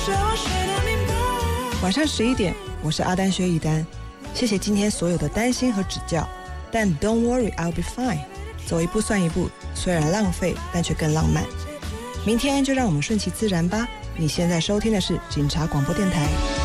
晚上11点，我是阿丹薛一丹，谢谢今天所有的担心和指教，但 Don't worry, I'll be fine。走一步算一步，虽然浪费，但却更浪漫。明天就让我们顺其自然吧。你现在收听的是警察广播电台。